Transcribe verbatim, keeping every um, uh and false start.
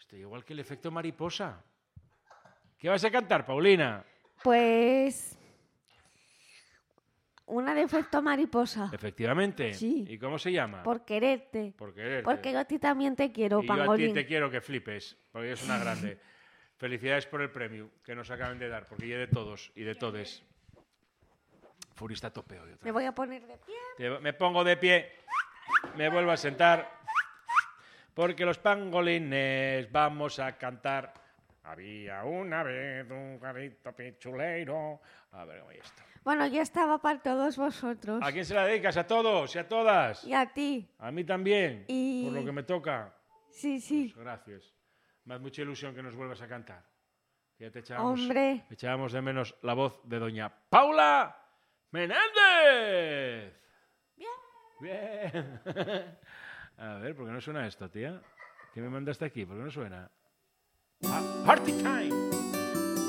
Estoy igual que el efecto mariposa. ¿Qué vas a cantar, Paulina? Pues... Una de efecto mariposa. Efectivamente. Sí. ¿Y cómo se llama? Por quererte. Por quererte. Porque yo a ti también te quiero, y yo a pangolín. ti te quiero que flipes, porque eres una grande. Felicidades por el premio que nos acaban de dar, porque yo de todos y de todes. Furi está a tope hoy. Otra Me vez. voy a poner de pie. Te- Me pongo de pie, me vuelvo a sentar, porque los pangolines vamos a cantar. Había una vez un carrito pichuleiro. A ver, ahí está. Bueno, yo estaba para todos vosotros. ¿A quién se la dedicas? ¿A todos y a todas? Y a ti. A mí también, Y- por lo que me toca. Sí, sí. Pues gracias. Me hace mucha ilusión que nos vuelvas a cantar. Ya te echábamos, Hombre. echábamos de menos la voz de doña Paula Menéndez. Bien. Bien. A ver, ¿por qué no suena esto, tía? ¿Qué me mandaste aquí? ¿Por qué no suena? Ah, party time.